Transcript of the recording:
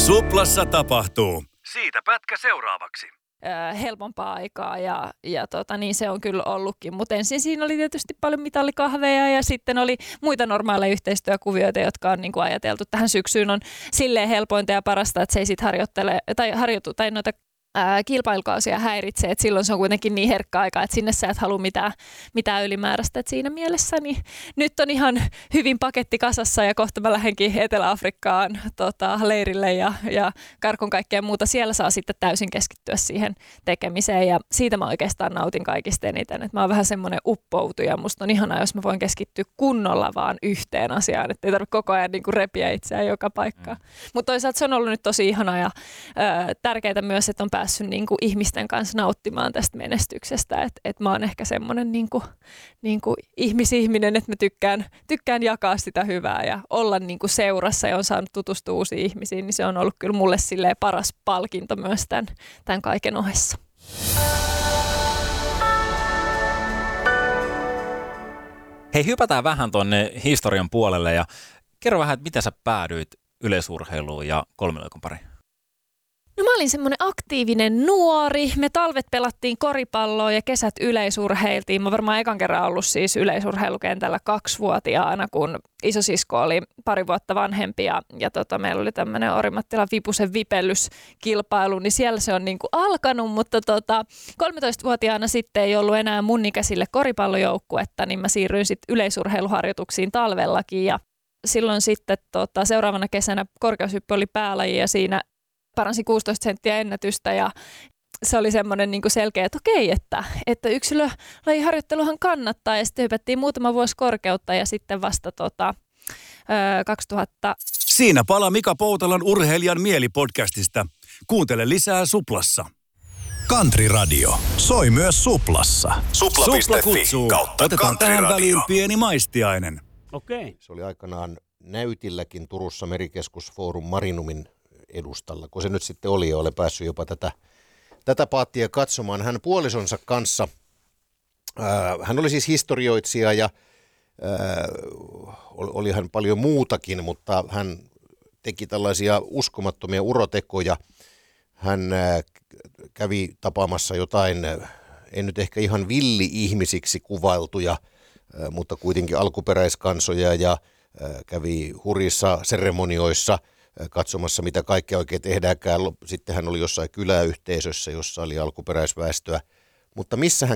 Suplassa tapahtuu. Siitä pätkä seuraavaksi. Helpompaa aikaa ja niin se on kyllä ollutkin. Mutta ensin siinä oli tietysti paljon mitallikahveja ja sitten oli muita normaaleja yhteistyökuvioita, jotka on niin kuin ajateltu tähän syksyyn on silleen helpointa ja parasta, että se ei sitten harjoitu tai noita kilpailukausia häiritsee, että silloin se on kuitenkin niin herkkä aika, että sinne sä et halua mitään ylimääräistä. Et siinä mielessä niin nyt on ihan hyvin paketti kasassa ja kohta mä lähdenkin Etelä-Afrikkaan leirille ja karkun kaikkea muuta. Siellä saa sitten täysin keskittyä siihen tekemiseen ja siitä mä oikeastaan nautin kaikista eniten. Et mä oon vähän semmoinen uppoutuja. Musta on ihanaa, jos mä voin keskittyä kunnolla vaan yhteen asiaan, että ei tarvitse koko ajan niin kuin repiä itseään joka paikkaan. Mutta toisaalta se on ollut nyt tosi ihanaa ja tärkeää myös, että on päässyt niin kuin ihmisten kanssa nauttimaan tästä menestyksestä. Et mä oon ehkä semmoinen niin kuin ihmisihminen, että mä tykkään jakaa sitä hyvää ja olla niin kuin seurassa ja on saanut tutustua uusiin ihmisiin, niin se on ollut kyllä mulle silleen paras palkinto myös tämän kaiken ohessa. Hei, hypätään vähän tuonne historian puolelle ja kerro vähän, että miten sä päädyit yleisurheiluun ja kolmiloikon pariin? No mä olin semmoinen aktiivinen nuori. Me talvet pelattiin koripalloa ja kesät yleisurheiltiin. Mä varmaan ekan kerran ollut siis yleisurheilukentällä 2-vuotiaana, kun isosisko oli pari vuotta vanhempi ja meillä oli tämmöinen Orimattilan Vipusen vipellyskilpailu, niin siellä se on niinku alkanut, mutta 13-vuotiaana sitten ei ollut enää mun ikäisille koripallojoukkuetta, niin mä siirryin sitten yleisurheiluharjoituksiin talvellakin ja silloin sitten seuraavana kesänä korkeushyppy oli päälaji ja siinä paransi 16 senttiä ennätystä ja se oli semmoinen niin kuin selkeä, että okei, että yksilölajiharjoitteluhan kannattaa ja sitten hypättiin muutama vuosi korkeutta ja sitten vasta 2000. Siinä palaa Mika Poutalan Urheilijan mieli-podcastista. Kuuntele lisää Suplassa. Country Radio. Soi myös Suplassa. Supla kutsuu. Otetaan tähän väliin pieni maistiainen. Okei. Se oli aikanaan näytilläkin Turussa Merikeskusforum Marinumin edustalla, kun se nyt sitten oli ja olen päässyt jopa tätä paattia katsomaan. Hän puolisonsa kanssa, hän oli siis historioitsija ja oli hän paljon muutakin, mutta hän teki tällaisia uskomattomia urotekoja. Hän kävi tapaamassa jotain, en nyt ehkä ihan villi-ihmisiksi kuvailtuja, mutta kuitenkin alkuperäiskansoja ja kävi hurjissa seremonioissa katsomassa, mitä kaikkea oikein tehdäänkään. Sitten hän oli jossain kyläyhteisössä, jossa oli alkuperäisväestöä. Mutta missä hän